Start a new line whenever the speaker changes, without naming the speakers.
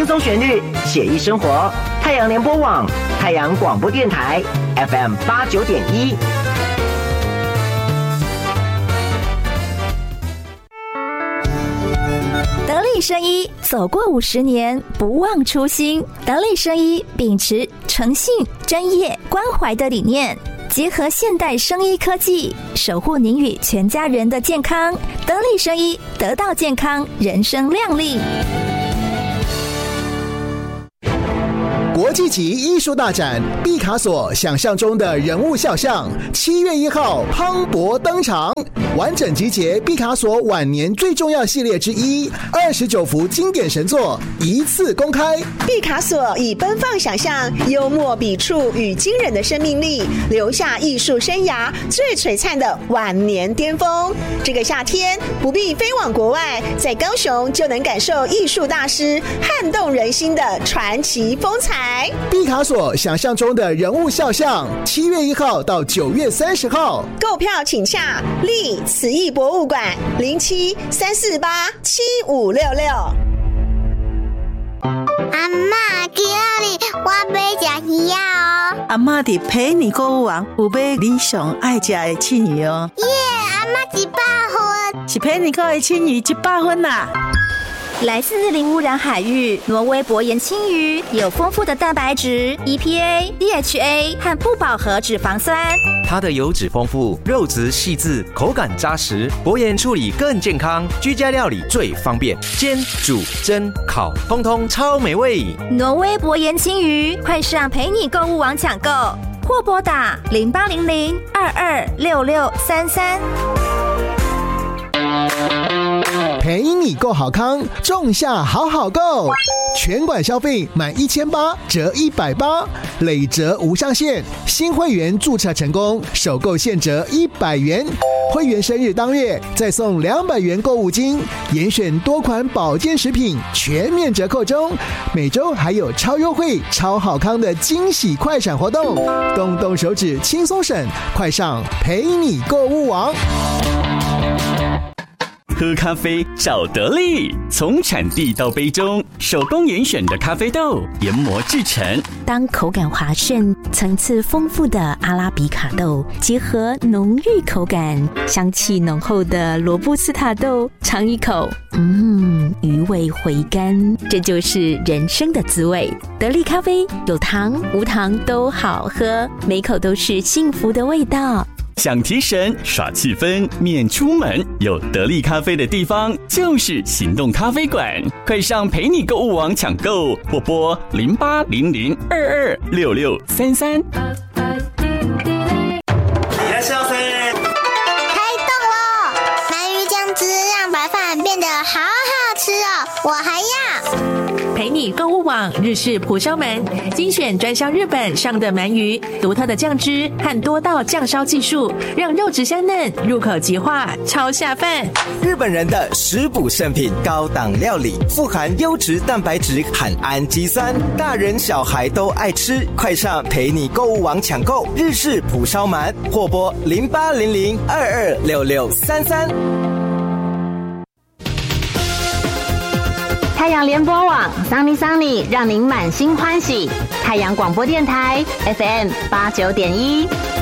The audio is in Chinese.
松旋律，写意生活。太阳联播网、太阳广播电台 FM89.1。
得力生医走过50年，不忘初心。得力生医秉持诚信、专业、关怀的理念，结合现代生医科技，守护您与全家人的健康。得力生医，得到健康，人生亮丽。
国际级艺术大展毕卡索想象中的人物肖像，7月1号磅礴登场，完整集结毕卡索晚年最重要系列之一，29幅经典神作一次公开。
毕卡索以奔放想象、幽默笔触与惊人的生命力，留下艺术生涯最璀璨的晚年巅峰。这个夏天不必飞往国外，在高雄就能感受艺术大师撼动人心的传奇风采。
毕卡索想象中的人物肖像，7月1号到9月30号，
购票请洽立慈艺博物馆07-348-7566。
阿嬷，今日我要吃鱼哦。
阿嬷伫陪你购物网有买你上爱吃的青鱼哦。
耶，阿嬷100分，
是陪你购的青鱼100分啦。
来自零污染海域，挪威薄盐青鱼有丰富的蛋白质、EPA、DHA 和不饱和脂肪酸。
它的油脂丰富，肉质细致，口感扎实，薄盐处理更健康，居家料理最方便，煎、煮、蒸、烤，通通超美味。
挪威薄盐青鱼，快上陪你购物网抢购，或拨打0800-226633。
陪你购好康，仲夏好好购，全馆消费满1800折180，累折无上限。新会员注册成功，首购现折100元。会员生日当月再送200元购物金，严选多款保健食品全面折扣中。每周还有超优惠、超好康的惊喜快闪活动，动动手指轻松省，快上陪你购物网。
喝咖啡找得力，从产地到杯中，手工严选的咖啡豆研磨制成。
当口感滑顺、层次丰富的阿拉比卡豆结合浓郁口感、香气浓厚的罗布斯塔豆，尝一口，余味回甘，这就是人生的滋味。得力咖啡有糖无糖都好喝，每口都是幸福的味道。
想提神耍气氛，免出门，有得力咖啡的地方就是行动咖啡馆。快上陪你购物网抢购，或拨0800226633。
开动咯！鳗鱼酱汁让白饭变得好好吃哦，我还要。
陪你购物网日式蒲烧鳗，精选专销日本上的鳗鱼，独特的酱汁和多道酱烧技术，让肉质香嫩，入口即化，超下饭。
日本人的食补圣品，高档料理，富含优质蛋白质和氨基酸，大人小孩都爱吃。快上陪你购物网抢购日式蒲烧鳗，或拨0800226633。
太阳联播网桑尼让您满心欢喜。太阳广播电台 FM89.1。